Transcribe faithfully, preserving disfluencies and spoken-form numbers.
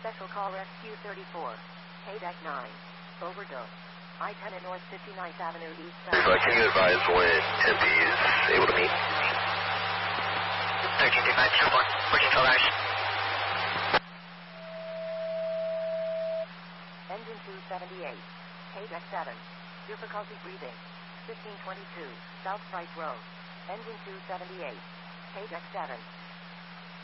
Special Call Rescue thirty-four. K deck nine. Overdose. I ten at North fifty-ninth Avenue East. So can you advise when Tempe is able to meet? thirteen two five two four. Working twelve hours. Engine two seventy-eight. K deck seven. Difficulty breathing. fifteen twenty-two. South Price Road. Engine two seventy-eight. K deck seven.